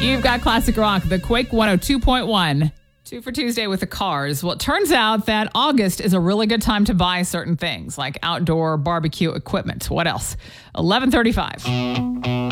You've got Classic Rock, the Quake 102.1. 2 for Tuesday with the cars. Well, it turns out that August is a really good time to buy certain things like outdoor barbecue equipment. What else? 11:35.